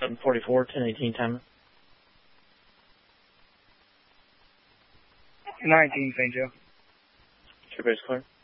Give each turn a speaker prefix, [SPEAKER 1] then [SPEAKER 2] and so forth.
[SPEAKER 1] 744, 1018 time.
[SPEAKER 2] 19, St. Joe.
[SPEAKER 1] Your base clear.